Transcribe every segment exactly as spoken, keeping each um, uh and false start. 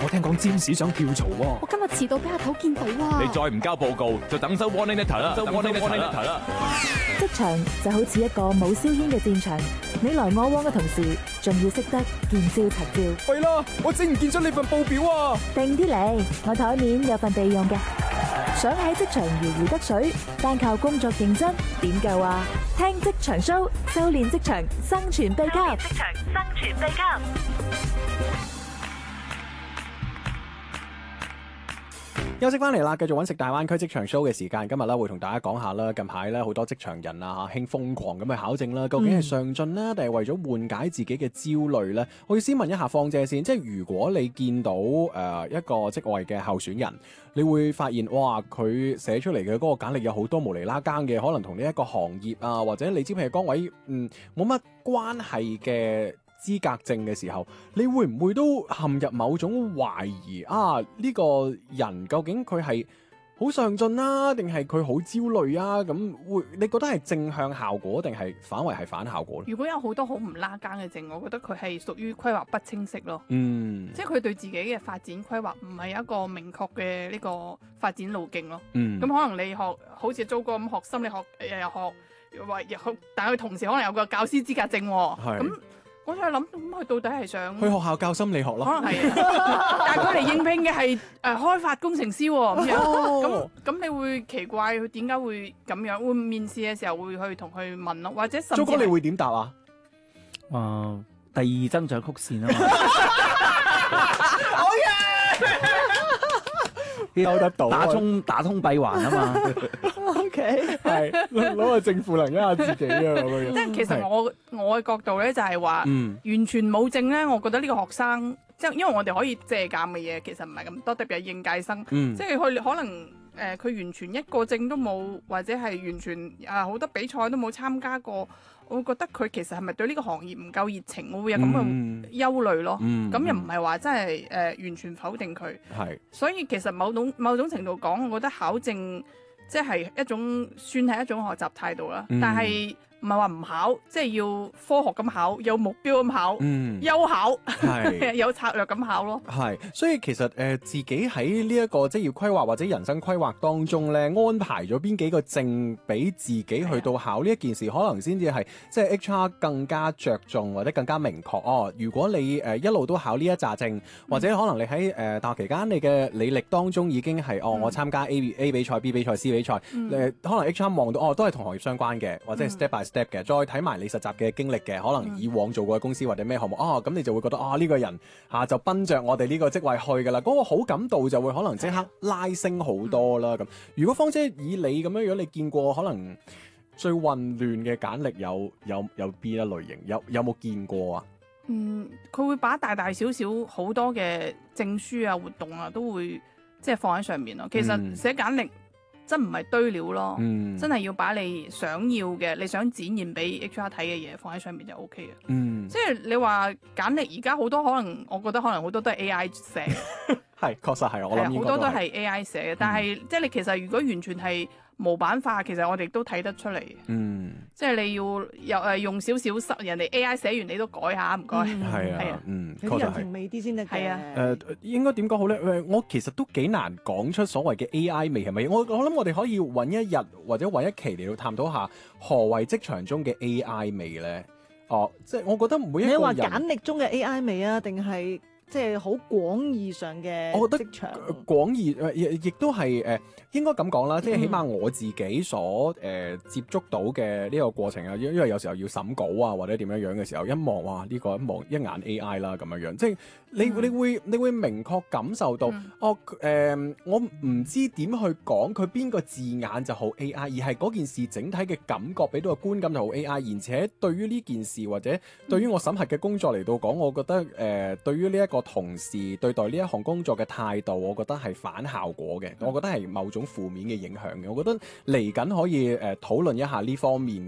我聽講占士想跳槽喎。 我今日遲到俾阿頭見到啊！ 你再唔交報告，就等收 warning letter 啦，收 warning letter 啦。 職場就好似一個冇硝煙嘅戰場，你來我往嘅同時，仲要識得見招拆招。 喂啦，我整唔見咗你份報表啊！ 定啲嚟，我台面有份備用嘅。想喺職場如魚得水，單靠工作認真點夠啊？聽職場 show， 修煉職場生存秘笈。職場生存秘笈。 休息翻嚟啦，繼續揾食大灣區職場 show 嘅時間。今日咧會同大家講下啦，近排咧好多職場人啊嚇，興瘋狂咁去考證啦，究竟係上進啦，定係為咗緩解自己嘅焦慮呢？我要先問一下芳姐先，即係如果你見到誒、呃、一個職位嘅候選人，你會發現哇，佢寫出嚟嘅嗰個簡歷有好多無厘啦更嘅，可能同呢一個行業啊，或者你知譬如崗位嗯冇乜關係嘅資格證嘅時候，你會唔會都陷入某種懷疑啊？呢個人究竟佢係好上進啦，定係佢好焦慮啊？咁會你覺得係正向效果，定係反為係反效果咧？ 如果有好多好唔拉更嘅證，我覺得佢係屬於規劃不清晰咯。 嗯， 即係佢對自己嘅發展規劃唔係一個明確嘅呢個發展路徑咯。 嗯， 咁可能你學好似租哥咁學心理學誒學，或學，但係佢同時可能有個教師資格證喎。 係咁我就諗，咁佢到底係想去學校教心理學咯？ 可能係，但係佢嚟應聘嘅係誒開發工程師喎，咁樣咁咁你會奇怪佢點解會咁樣？會面試嘅時候會去同佢問咯，或者甚至租哥你會點答啊？ 誒、呃，第二增長曲線啊嘛， 好嘢，收得到， 打通打通閉環啊嘛。 O K， 係攞個正負能一下自己啊咁樣。 即係其實我我嘅角度咧就係話， 嗯， 完全冇證咧，我覺得呢個學生即係因為我哋可以借鑑嘅嘢其實唔係咁多，特別係應屆生， 嗯， 即係佢可能誒佢、呃、完全一個證都冇，或者係完全啊好多比賽都冇參加過，我覺得佢其實係咪對呢個行業唔夠熱情，我會有咁嘅憂慮咯。咁、 嗯嗯、 又唔係話真係誒、呃、完全否定佢， 係，所以其實某種某種程度講，我覺得考證即係一種算係一種學習態度啦，嗯、但係唔係話唔考，即係要科學咁考，有目標咁考，嗯，優考，係有策略咁考咯。 係，所以其實誒、呃、自己喺呢一個職業規劃或者人生規劃當中咧，安排咗邊幾個證俾自己去到考呢一件事，可能先至係即係 H R 更加着重或者更加明確哦。如果你誒、呃、一路都考呢一紮證，或者可能你喺誒、呃、大學期間你嘅履歷當中已經係哦，我參加 A A 比賽、B 比賽、C 比賽，誒、嗯呃、可能 H R 望到哦都係同行業相關嘅，或者係 step by step 嘅，再睇埋你實習嘅經歷嘅，可能以往做過嘅公司或者咩項目，哦咁你就會覺得啊呢、這個人嚇、啊、就奔着我哋呢個職位去㗎啦，嗰、那個好感度就會可能即刻拉升好多啦咁。如果芳姐以你咁樣樣，你見過可能最混亂嘅簡歷有有有邊一類型？有有冇見過啊？ 嗯，佢會把大大小小好多嘅證書啊、活動啊，都會即係放喺上面咯。其實寫簡歷真唔係堆料咯，嗯、真係要把你想要嘅、你想展現俾 H R 睇嘅嘢放喺上面就 O K 嘅。嗯，即係你話簡歷而家好多可能，我覺得可能好多都係 A I 寫嘅， 係確實係，我諗好多都係 A I 寫嘅。但係、嗯、即係你其實如果完全係模板化，其實我哋都睇得出嚟。嗯，即係你要又誒用少少人哋 A I 寫完你都改下，唔該。係、 嗯、啊，啊嗯， 有啲人情味啲先得嘅。係啊， 誒、呃、應該點講好咧？誒，我其實都幾難講出所謂嘅 A I 味係咪？我我諗我哋可以揾一日或者揾一期嚟到探討下何謂職場中嘅 A I 味咧。哦，即係我覺得每一個人， 你話簡歷中嘅 A I 味啊，定係？即係好廣義上嘅， 我覺得廣義誒亦亦都係誒應該咁講啦，即係起碼我自己所誒、呃、接觸到嘅呢個過程啊，因因為有時候要審稿啊或者點樣樣嘅時候，一望哇呢、這個一望一眼 A I 啦咁樣樣，即係你、嗯、你會你會明確感受到，嗯、哦誒、呃、我唔知點去講佢邊個字眼就好 A I， 而係嗰件事整體嘅感覺俾到個觀感就好 A I， 而且對於呢件事或者對於我審核嘅工作嚟到講，我覺得誒、呃、對於呢一個同事對待呢一項工作嘅態度，我覺得係反效果嘅，我覺得係某種負面嘅影響嘅。我覺得嚟緊可以誒討論一下呢方面嘅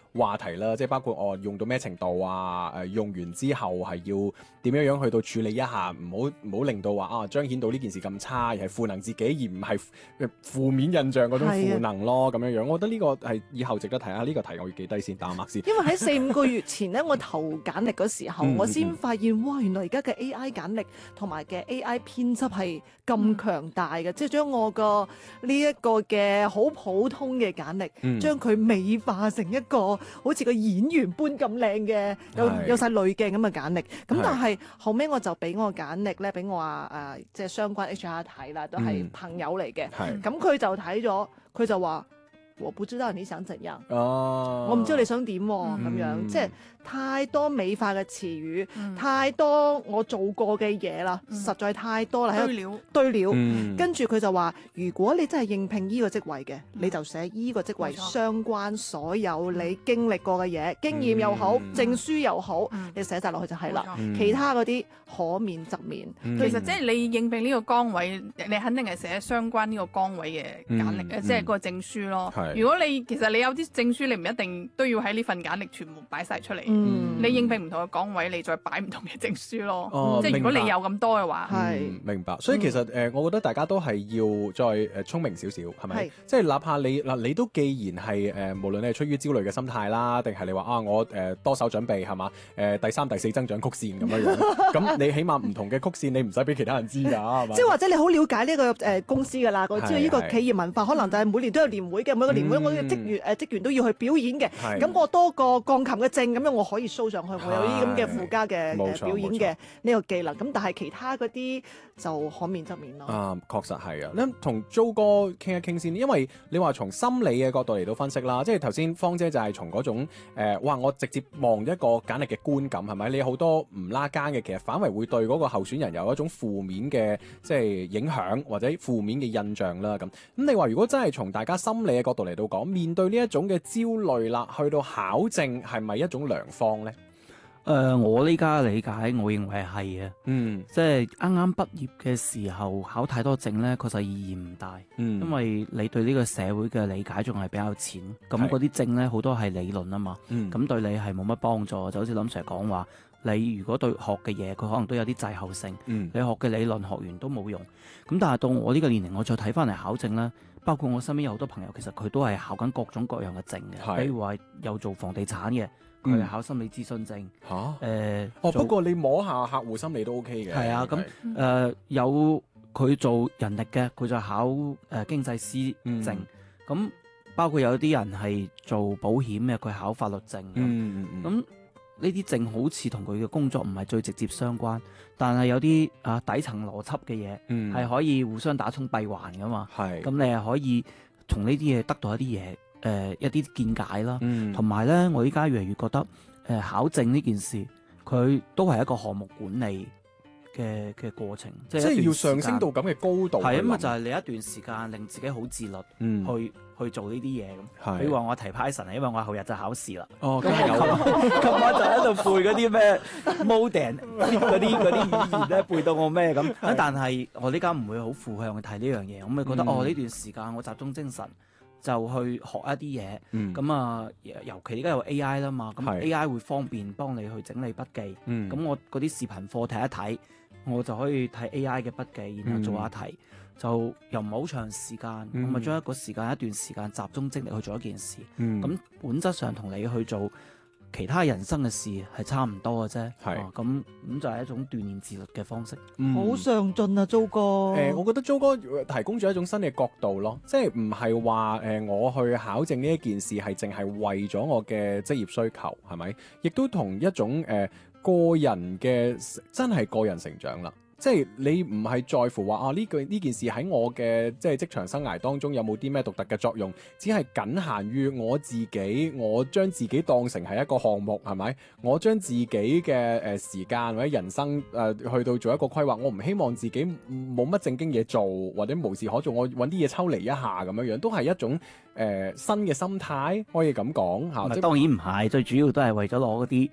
話題啦，即係包括我、哦、用到咩程度啊，誒、呃、用完之後係要點樣樣去到處理一下，唔好唔好令到話啊彰顯到呢件事咁差，而係賦能自己，而唔係負面印象嗰種賦能咯，咁樣樣。我覺得呢個係以後值得睇下，呢、這個題我要記低先，打麥先。 因為喺四五個月前咧，我投簡歷嗰時候， 嗯、 我先發現哇，原來而家嘅 A I 簡歷同埋嘅 A I 編輯係咁強大嘅，嗯、即係將我個呢一個嘅好普通嘅簡歷，嗯、將佢美化成一個好似個演員般咁靚嘅，有有曬濾鏡咁嘅簡歷。咁但係後尾我就俾我簡歷咧，俾我話誒、呃，即係相關 H R 睇啦，都係朋友嚟嘅。咁佢、嗯、就睇咗，佢就話：我不知道你想怎樣。哦、我唔知道你想點喎、啊，咁、嗯、樣即係。太多美化嘅詞語，嗯、太多我做過嘅嘢啦，嗯、實在太多啦，堆料堆料。嗯、跟住佢就話：如果你真係應聘依個職位嘅，嗯、你就寫依個職位相關所有你經歷過嘅嘢，嗯、經驗又好，嗯、證書又好，嗯、你寫晒落去就係啦。嗯、其他嗰啲可免則免。 嗯、其實即係你應聘呢個崗位，你肯定係寫相關呢個崗位嘅簡歷，嗯、即係個證書咯。嗯、如果你其實你有啲證書，你唔一定都要喺呢份簡歷全部擺晒出嚟。嗯、你應聘唔同嘅崗位，你再擺唔同嘅證書咯。哦、即係如果你有咁多嘅話， 係、嗯、明白。所以其實誒、呃，我覺得大家都係要再誒聰明少少，係咪？是即係哪怕你嗱，你都既然係誒、呃，無論你係出於焦慮嘅心態啦，定係你話啊，我誒、呃、多手準備係嘛？誒、呃、第三、第四增長曲線咁樣樣。咁你起碼唔同嘅曲線，你唔使俾其他人知㗎，係嘛？ 即係或者你好了解呢個誒公司㗎啦，我知道呢個企業文化，可能就係每年都有年會嘅，每個年會我嘅職員誒職員都要去表演嘅。咁是我多個鋼琴嘅證，咁樣我可以 show 上去，我有啲咁嘅附加嘅表演嘅呢個技能。咁但係其他嗰啲就可免則免咯。啊， 確實係啊。咁同 Jo 哥傾一傾先，因為你話從心理嘅角度嚟到分析啦，即係頭先芳姐就係從嗰種誒、呃，哇！我直接望一個簡歷嘅觀感係咪？你好多唔拉更嘅，其實反為會對嗰個候選人有一種負面嘅即係影響或者負面嘅印象啦。咁咁你話如果真係從大家心理嘅角度嚟到講，面對呢一種嘅焦慮啦，去到考證係咪一種良方呢？ 誒、呃，我呢家理解，我認為係嘅。 嗯， 即係啱啱畢業嘅時候考太多證咧，確實意義唔大。嗯，因為你對呢個社會嘅理解仲係比較淺。咁嗰啲證咧好多係理論啊嘛。嗯，咁對你係冇乜幫助。就好似林 Sir 講話，你如果對學嘅嘢，佢可能都有啲滯後性。嗯，你學嘅理論學完都冇用。咁但係到我呢個年齡，我再睇翻嚟考證咧，包括我身邊有好多朋友，其實佢都係考緊各種各樣嘅證嘅。係，比如話有做房地產嘅。佢係考心理諮詢證嚇，誒、呃、 哦，不過你摸下客戶心理都 OK 嘅。 係啊，咁誒、呃、有佢做人力嘅，佢就考誒、呃、經濟師證。咁、嗯、包括有啲人係做保險嘅，佢考法律證。嗯嗯，咁呢啲證好似同佢嘅工作唔係最直接相關，但係有啲啊底層邏輯嘅嘢，係、嗯、可以互相打通閉環噶嘛。係咁是，你係可以從呢啲嘢得到一啲嘢。誒、呃、一啲見解啦，同埋咧，我依家越嚟越覺得誒、呃、考證呢件事，佢都係一個項目管理嘅嘅過程，即係要上升到咁嘅高度。 係啊嘛，就係你一段時間令自己好自律，嗯、去去做呢啲嘢咁。比如話我提 Python，因為我後日就考試啦。哦，咁我琴晚就喺度背嗰啲咩 modern 嗰啲嗰啲語言咧，背到我咩咁。但係我呢家唔會好負向去睇呢樣嘢，我咪覺得、嗯、哦呢段時間我集中精神。就去學一啲嘢，咁、嗯、啊，尤其而家有 A I 啦嘛，咁是 A I 會方便幫你去整理筆記，咁、嗯、我嗰啲視頻課睇一睇，我就可以睇 A I 嘅筆記，然後做下題，嗯、就又唔係好長時間，咁咪、嗯、將一個時間一段時間集中精力去做一件事，咁、嗯、本質上同你去做其他人生嘅事係差唔多嘅啫，係咁咁就係一種鍛鍊自律嘅方式。 好、嗯、上進啊，Jo哥。誒、 呃，我覺得Jo哥提供咗一種新嘅角度咯，即係唔係話誒我去考證呢一件事係淨係為咗我嘅職業需求，係咪？亦都同一種誒、呃、個人嘅真係個人成長啦。即係你唔係在乎話啊呢句呢件事喺我嘅即係職場生涯當中有冇啲咩獨特嘅作用，只係僅限於我自己，我將自己當成係一個項目，係咪？我將自己嘅誒、呃、時間或者人生誒、呃、去到做一個規劃，我唔希望自己冇乜正經嘢做或者無事可做，我揾啲嘢抽離一下咁樣樣，都係一種誒、呃、新嘅心態，可以咁講嚇。 即當然唔係，最主要都係為咗攞嗰啲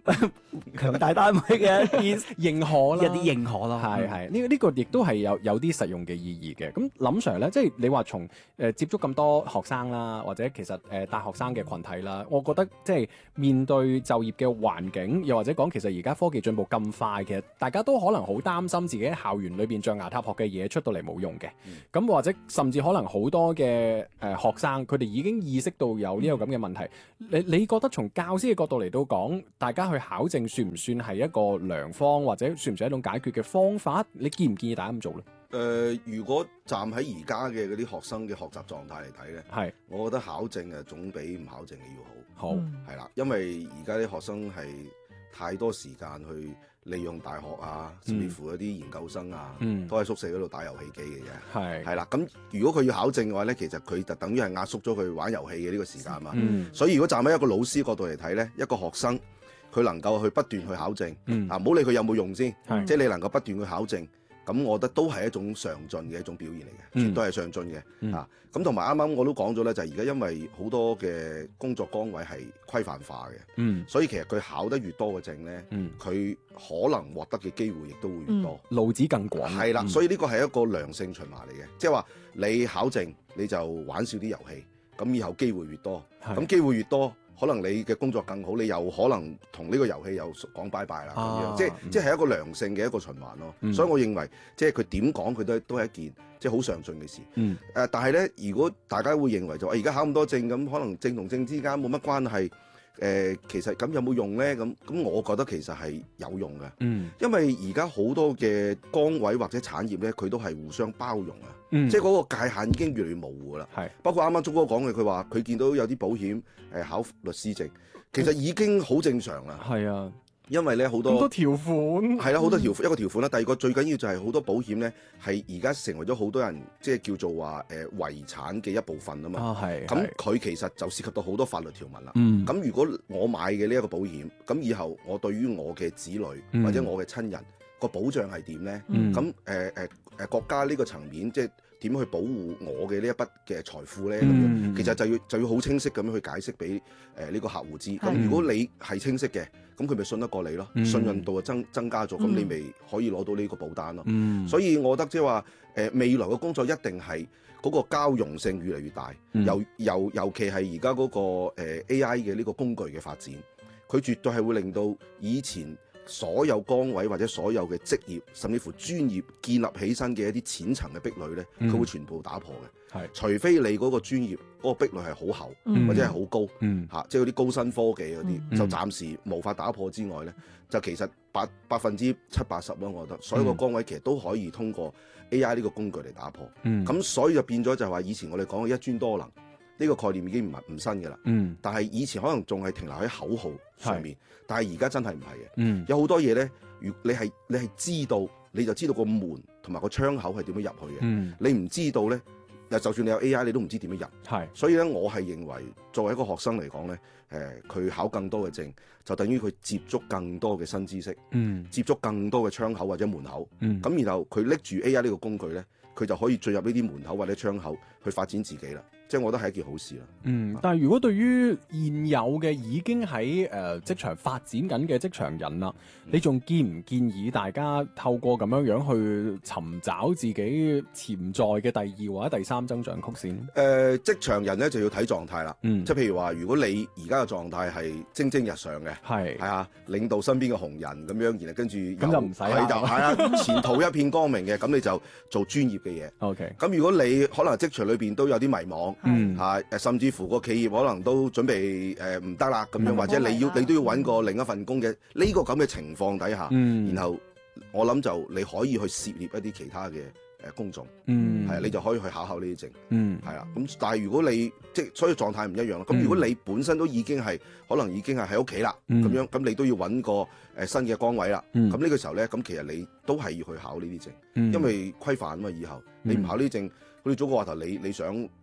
強大單位嘅一啲認可啦， 一啲認可咯。 係係呢呢個亦都係有有啲實用嘅意義嘅。咁林 Sir 咧，即係你話從誒接觸咁多學生啦，或者其實誒、呃、大學生嘅群體啦，我覺得即係面對就業嘅環境，又或者講其實而家科技進步咁快，其實大家都可能好擔心自己喺校園裏邊象牙塔學嘅嘢出到嚟冇用嘅。咁、嗯、或者甚至可能好多嘅誒、呃、學生，佢哋已經意識到有呢個咁嘅問題。你你覺得從教師嘅角度嚟到講，大家去考證算唔算係一個良方，或者算唔算一種解決嘅方法？你建唔建議大家咁做咧？ 誒、呃，如果站喺而家嘅嗰啲學生嘅學習狀態嚟睇咧，係，我覺得考證誒總比唔考證嘅要好。好，係啦，因為而家啲學生係太多時間去利用大學啊，甚至乎一啲研究生啊，嗯、都喺宿舍嗰度打遊戲機嘅啫。係，係啦，咁如果佢要考證嘅話咧，其實佢就等於係壓縮咗佢玩遊戲嘅呢個時間嘛。嗯、所以如果站喺一個老師角度嚟睇咧，一個學生佢能夠去不斷去考證，嗯、啊，唔好理佢有冇用先，即係你能夠不斷去考證。咁我覺得都係一種上進嘅一種表現嚟嘅，嗯、絕對係上進嘅、嗯、啊！咁同埋啱啱我都講咗咧，就係而家因為好多嘅工作崗位係規範化嘅，嗯、所以其實佢考得越多嘅證咧，佢、嗯、可能獲得嘅機會亦都會越多，嗯、路子更廣。係啦，所以呢個係一個良性循環嚟嘅，即係話你考證你就玩少啲遊戲，咁以後機會越多，咁機會越多。可能你嘅工作更好，你又可能同呢個遊戲又講拜拜啦，咁樣、啊、即係、嗯、即係一個良性嘅一個循環咯。嗯、所以我認為，即係佢點講佢都都係一件即係好上進嘅事。誒、嗯呃，但係咧，如果大家會認為就話而家考咁多證，咁可能證同證之間冇乜關係。誒、呃，其實咁有冇用咧？咁咁，我覺得其實係有用嘅。嗯，因為而家好多嘅崗位或者產業咧，佢都係互相包容啊。嗯、即係嗰個界限已經越嚟越模糊啦。係是，包括啱啱鐘哥講嘅，佢話佢見到有啲保險誒、呃、考律師證，其實已經好正常啦。係啊。因為咧好多好多條款係啦，好多條款一個條款啦。第二個最緊要就係好多保險咧，係而家成為咗好多人即係叫做話誒遺產嘅一部分啊嘛。啊係。咁佢其實就涉及到好多法律條文啦。嗯。咁如果我買嘅呢一個保險，咁以後我對於我嘅子女、嗯、或者我嘅親人個保障係點咧？咁誒誒誒國家呢個層面即係點去保護我嘅呢一筆嘅財富咧？咁樣、嗯、其實就要就要好清晰咁樣去解釋俾誒呢個客戶知。咁、嗯、如果你係清晰嘅，咁佢咪信得過你咯？嗯、信任度就增增加咗，咁、嗯、你咪可以攞到呢個保單咯。嗯、所以我覺得即係話誒未來嘅工作一定係嗰個交融性越嚟越大。嗯、尤尤尤其係而家嗰個、呃、A I 嘅呢個工具嘅發展，佢絕對係會令到以前所有崗位或者所有嘅職業，甚至乎專業建立起身嘅一啲淺層嘅壁壘咧，佢、嗯、會全部打破嘅。係，除非你嗰個專業嗰個壁壘係好厚，嗯、或者係好高，嚇、嗯啊，即係嗰啲高新科技嗰啲，嗯、就暫時無法打破之外咧，就其實百百分之七八十咯，我覺得所有個崗位其實都可以通過 A I 呢個工具嚟打破。咁、嗯、所以就變咗就係話，以前我哋講嘅一專多能呢、這個概念已經唔係唔新嘅啦。嗯、但係以前可能仲係停留喺口號上面，是但係而家真係唔係嘅。嗯、有好多嘢咧，如你係你係知道，你就知道個門同埋個窗口係點樣入去嘅。嗯、你唔知道咧。就算你有 A I，你都唔知點樣入。係，所以咧，我係認為作為一個學生嚟講咧，誒、呃，佢考更多嘅證，就等於佢接觸更多嘅新知識，嗯，接觸更多嘅窗口或者門口，嗯，咁然後佢拎住 A I 呢個工具咧，佢就可以進入呢啲門口或者窗口去發展自己啦。即係我覺得係一件好事啦。嗯，但係如果對於現有嘅已經喺誒職場發展緊嘅職場人啦，嗯、你仲建唔建議大家透過咁樣樣去尋找自己潛在嘅第二或者第三增長曲線？誒、呃，職場人咧就要睇狀態啦。嗯，即係譬如話，如果你而家嘅狀態係蒸蒸日上嘅，係係啊，領導身邊嘅紅人咁樣，然後跟住咁就唔使啦，係啊，前途一片光明嘅，咁你就做專業嘅嘢。OK。咁如果你可能職場裏邊都有啲迷茫。嗯，係誒，甚至乎個企業可能都準備誒唔得啦咁樣，或者你要你都要揾個另一份工嘅呢個咁嘅情況底下，嗯、然後我諗就你可以去涉獵一啲其他嘅誒工種，嗯，係啊，你就可以去考考呢啲證，嗯，係啦。咁但係如果你即係所以狀態唔一樣咯。咁、嗯、如果你本身都已經係可能已經係喺屋企啦，咁、嗯、樣咁你都要揾個誒新嘅崗位啦。咁呢、嗯、個時候咧，咁其實你都係要去考呢啲證，嗯、因為規範啊嘛。以後你唔考呢啲證。好似早個話頭，你你想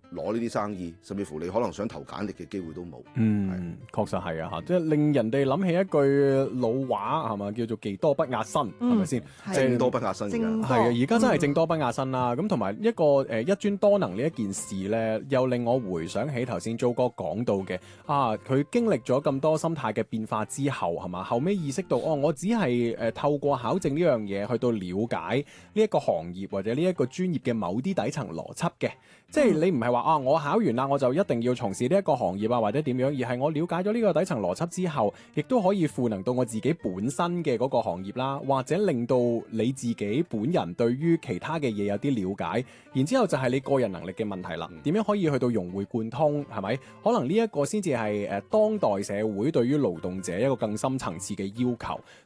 攞呢啲生意，甚至乎你可能想投簡歷嘅機會都冇。 嗯，確實係啊嚇，即係令人哋諗起一句老話係嘛，叫做技多不壓身，係咪先？ 精多不壓身㗎。 係啊，而家真係精多不壓身啦。咁同埋一個誒一專多能呢一件事咧，又令我回想起頭先 Joe 哥講到嘅啊，佢經歷咗咁多心態嘅變化之後係嘛，後尾意識到哦，我只係誒透過考證呢樣嘢去到了解呢一個行業或者呢一個專業嘅某啲底層邏輯嘅。即係你唔係話啊，我考完啦，我就一定要從事呢一個行業啊，或者點樣，而係我了解咗呢個底層邏輯之後，亦都可以賦能到我自己本身嘅嗰個行業啦，或者令到你自己本人對於其他嘅嘢有啲了解。然之後就係你個人能力嘅問題啦，點樣可以去到融會貫通，係咪？可能呢一個先至係誒當代社會對於勞動者一個更深層次嘅要求。